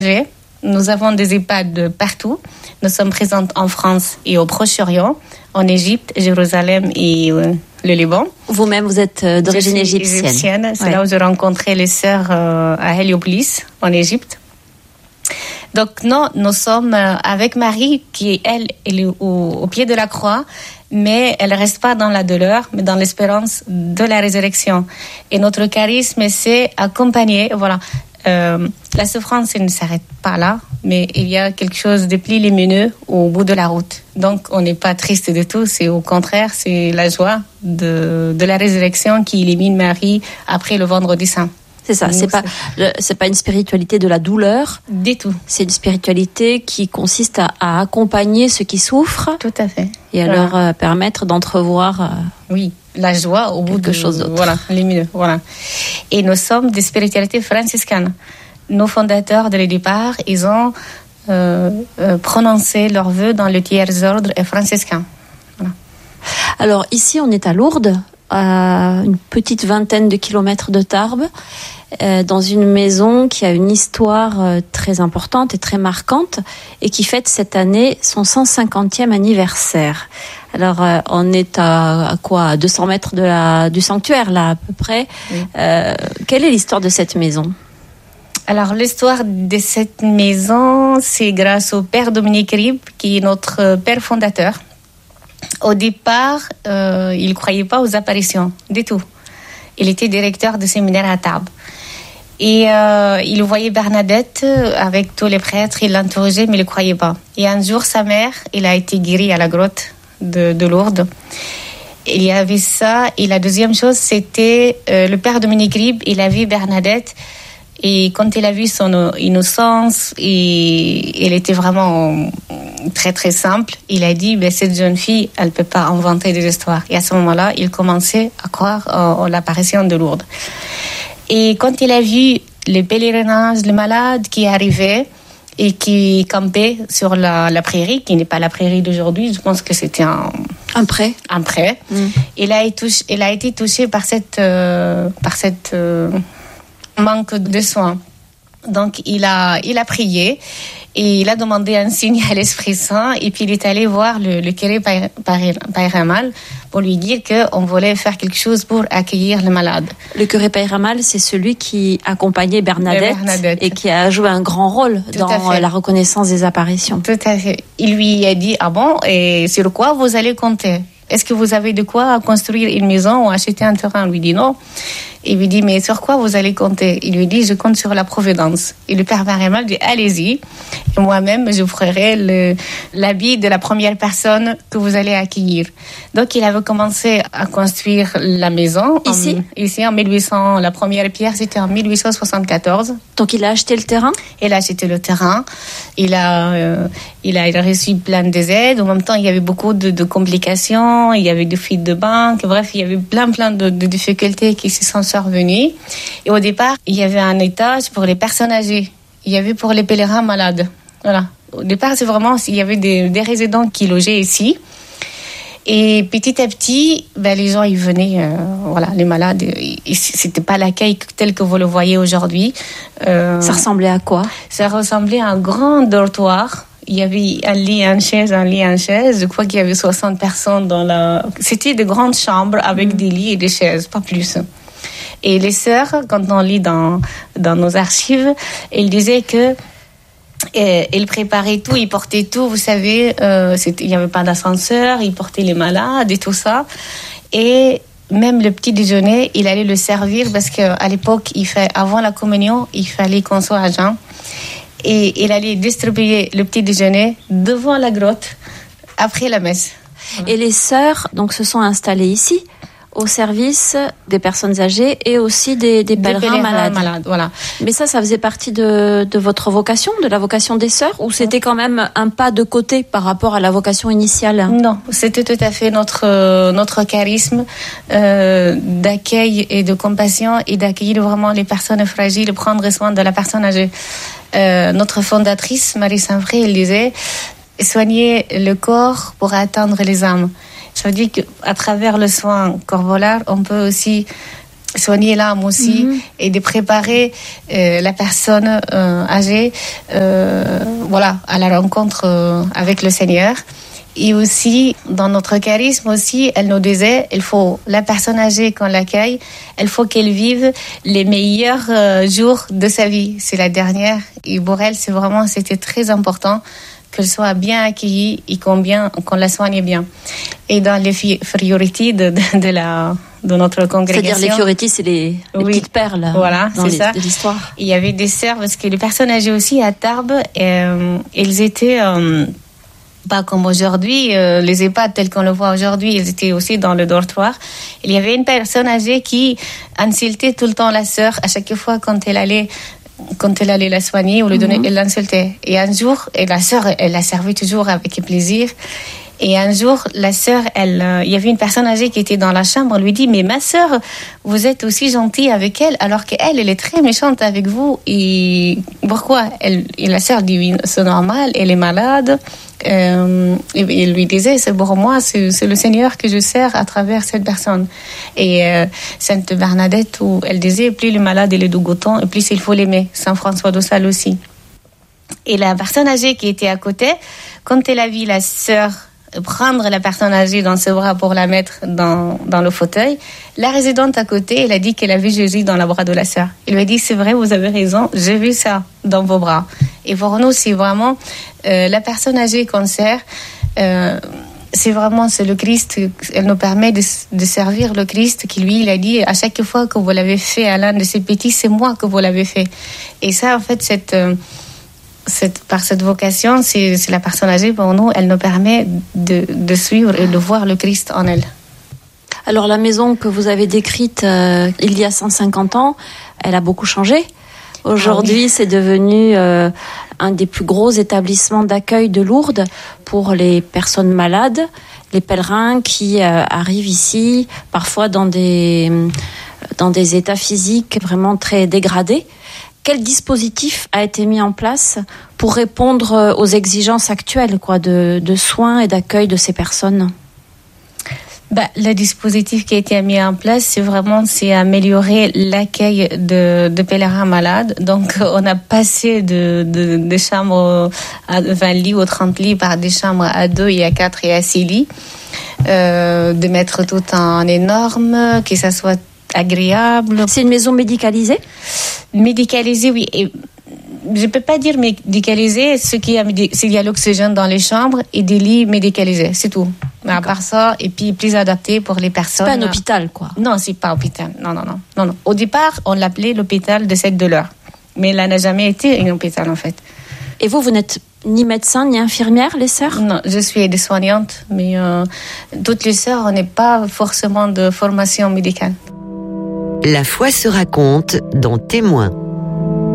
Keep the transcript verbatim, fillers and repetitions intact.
Nous avons des EHPAD partout. Nous sommes présentes en France et au Proche-Orient, en Égypte, Jérusalem et euh, le Liban. Vous-même, vous êtes d'origine égyptienne. égyptienne. C'est ouais. là où j'ai rencontré les sœurs euh, à Héliopolis, en Égypte. Donc non, nous sommes avec Marie, qui elle, elle est au, au pied de la croix, mais elle ne reste pas dans la douleur, mais dans l'espérance de la résurrection. Et notre charisme, c'est accompagner, voilà. Euh, la souffrance, elle ne s'arrête pas là, mais il y a quelque chose de plus lumineux au bout de la route. Donc, on n'est pas triste du tout, c'est au contraire, c'est la joie de, de la résurrection qui illumine Marie après le vendredi saint. C'est ça, c'est pas, c'est pas une spiritualité de la douleur. Du tout. C'est une spiritualité qui consiste à, à accompagner ceux qui souffrent. Tout à fait. Et à voilà. leur euh, permettre d'entrevoir. Euh, oui, la joie au bout de quelque chose d'autre. Voilà, lumineux. Voilà. Et nous sommes des spiritualités franciscaines. Nos fondateurs, dès le départ, ils ont euh, euh, prononcé leurs vœux dans le tiers ordre franciscain. Voilà. Alors ici, on est à Lourdes, à une petite vingtaine de kilomètres de Tarbes, euh, dans une maison qui a une histoire euh, très importante et très marquante et qui fête cette année son cent cinquantième anniversaire. Alors, euh, on est à, à quoi, à deux cents mètres de la, du sanctuaire, là, à peu près. Oui. Euh, quelle est l'histoire de cette maison ? Alors, l'histoire de cette maison, c'est grâce au père Dominique Rib, qui est notre père fondateur. Au départ, euh, il ne croyait pas aux apparitions, du tout. Il était directeur de séminaire à Tarbes. Et euh, il voyait Bernadette avec tous les prêtres, il l'interrogeait, mais il ne croyait pas. Et un jour, sa mère, elle a été guérie à la grotte de, de Lourdes. Il y avait ça. Et la deuxième chose, c'était euh, le père Dominique Rib, il a vu Bernadette. Et quand il a vu son innocence, et elle était vraiment très très simple, il a dit, ben, cette jeune fille, elle ne peut pas inventer des histoires. Et à ce moment-là, il commençait à croire en, en l'apparition de Lourdes. Et quand il a vu les pèlerinages, les malades qui arrivaient et qui campaient sur la, la prairie, qui n'est pas la prairie d'aujourd'hui, je pense que c'était un, un pré. Un pré. Mm. Il, a été, il a été touché par cette... Euh, par cette euh, manque de soins. Donc, il a, il a prié et il a demandé un signe à l'Esprit Saint et puis il est allé voir le, le curé Payramal pour lui dire qu'on voulait faire quelque chose pour accueillir le malade. Le curé Payramal, c'est celui qui accompagnait Bernadette, Bernadette et qui a joué un grand rôle Tout dans la reconnaissance des apparitions. Tout à fait. Il lui a dit, ah bon, et sur quoi vous allez compter ? Est-ce que vous avez de quoi construire une maison ou acheter un terrain ? Il lui dit non. Il lui dit, mais sur quoi vous allez compter ? Il lui dit, je compte sur la providence. Et le père Payramal dit, allez-y. Et moi-même, je ferai le, l'habit de la première personne que vous allez accueillir. Donc, il avait commencé à construire la maison. Ici en, Ici, en mille huit cents. La première pierre, c'était en mille huit cent soixante-quatorze. Donc, il a acheté le terrain ? Il a acheté le terrain. Il a, euh, il a reçu plein de aides. En même temps, il y avait beaucoup de, de complications. Il y avait des fuites de banque. Bref, il y avait plein, plein de, de difficultés qui se sont survenues. Et au départ, il y avait un étage pour les personnes âgées. Il y avait pour les pèlerins malades. Voilà. Au départ, c'est vraiment, il y avait des, des résidents qui logeaient ici. Et petit à petit, ben, les gens, ils venaient, euh, voilà, les malades, et c'était pas l'accueil tel que vous le voyez aujourd'hui. Euh, ça ressemblait à quoi ? Ça ressemblait à un grand dortoir. Il y avait un lit, une chaise, un lit, une chaise. Je crois qu'il y avait soixante personnes dans la... C'était de grandes chambres avec mmh. des lits et des chaises, pas plus. Et les sœurs, quand on lit dans, dans nos archives, elles disaient que et il préparait tout, il portait tout, vous savez, euh, il n'y avait pas d'ascenseur, il portait les malades et tout ça. Et même le petit déjeuner, il allait le servir parce qu'à l'époque, il fait, avant la communion, il fallait qu'on soit à jeun. Et il allait distribuer le petit déjeuner devant la grotte après la messe. Et les sœurs donc, se sont installées ici au service des personnes âgées et aussi des, des, pèlerins, des pèlerins malades. malades. Voilà. Mais ça, ça faisait partie de, de votre vocation, de la vocation des sœurs, ou c'était quand même un pas de côté par rapport à la vocation initiale ? Non, c'était tout à fait notre, notre charisme euh, d'accueil et de compassion et d'accueillir vraiment les personnes fragiles, prendre soin de la personne âgée. Euh, notre fondatrice, Marie Saint-Vré, elle disait « Soigner le corps pour atteindre les âmes ». Ça veut dire qu'à travers le soin corporel, on peut aussi soigner l'âme aussi, mm-hmm. et de préparer euh, la personne euh, âgée euh, voilà, à la rencontre euh, avec le Seigneur. Et aussi, dans notre charisme aussi, elle nous disait, il faut, la personne âgée qu'on l'accueille, il faut qu'elle vive les meilleurs euh, jours de sa vie. C'est la dernière. Et pour elle, c'est vraiment, c'était très important qu'elle soit bien accueillie et qu'on, bien, qu'on la soigne bien. Et dans les priorités de, de, de, la, de notre congrégation... C'est-à-dire les priorités, c'est les, les oui, petites perles voilà, dans c'est les, ça. de l'histoire. Il y avait des sœurs, parce que les personnes âgées aussi à Tarbes, euh, elles étaient... Euh, pas comme aujourd'hui, euh, les EHPAD tels qu'on le voit aujourd'hui, ils étaient aussi dans le dortoir. Il y avait une personne âgée qui insultait tout le temps la sœur à chaque fois quand elle allait, quand elle allait la soigner ou lui donner, mm-hmm. elle l'insultait. Et un jour, et la sœur, elle la servait toujours avec plaisir. Et un jour, la sœur, elle, euh, il y avait une personne âgée qui était dans la chambre. On lui dit, mais ma sœur, vous êtes aussi gentille avec elle, alors qu'elle, elle est très méchante avec vous. Et pourquoi elle, et la sœur dit, c'est normal, elle est malade. Euh, et il lui disait, c'est pour moi, c'est, c'est le Seigneur que je sers à travers cette personne. Et euh, Sainte Bernadette, où elle disait, plus le malade est le dégoûtant, et plus il faut l'aimer. Saint François de Sales aussi. Et la personne âgée qui était à côté, quand elle a vu la sœur prendre la personne âgée dans ses bras pour la mettre dans, dans le fauteuil, la résidente à côté, elle a dit qu'elle a vu Jésus dans les bras de la sœur. Il lui a dit, c'est vrai, vous avez raison, j'ai vu ça dans vos bras. Et pour nous, c'est vraiment euh, la personne âgée qu'on sert, euh, c'est vraiment, c'est le Christ, elle nous permet de, de servir le Christ qui, lui, il a dit, à chaque fois que vous l'avez fait à l'un de ces petits, c'est moi que vous l'avez fait. Et ça, en fait, cette... Euh, Cette, par cette vocation, c'est, c'est la personne âgée, pour nous, elle nous permet de, de suivre et de voir le Christ en elle. Alors la maison que vous avez décrite euh, il y a cent cinquante ans, elle a beaucoup changé. Aujourd'hui, ah oui. c'est devenu euh, un des plus gros établissements d'accueil de Lourdes pour les personnes malades, les pèlerins qui euh, arrivent ici, parfois dans des, dans des états physiques vraiment très dégradés. Quel dispositif a été mis en place pour répondre aux exigences actuelles, quoi, de, de soins et d'accueil de ces personnes ? Bah, le dispositif qui a été mis en place, c'est vraiment c'est améliorer l'accueil de, de pèlerins malades. Donc, on a passé de, de, de chambres à vingt lits ou trente lits par des chambres à deux et à quatre et à six lits. Euh, de mettre tout en énorme, que ça soit agréable. C'est une maison médicalisée ? Médicalisée, oui. Et je ne peux pas dire médicalisée, ce qui a, s'il y a l'oxygène dans les chambres et des lits médicalisés, c'est tout. Mais à part ça, et puis plus adapté pour les personnes. C'est pas un hôpital, quoi. Non, c'est pas un hôpital. Non, non, non, non, non. Au départ, on l'appelait l'hôpital de cette douleur. Mais là n'a jamais été un hôpital, en fait. Et vous, vous n'êtes ni médecin, ni infirmière, les sœurs ? Non, je suis aide-soignante, mais euh, toutes les sœurs, on n'est pas forcément de formation médicale. La foi se raconte dans Témoins.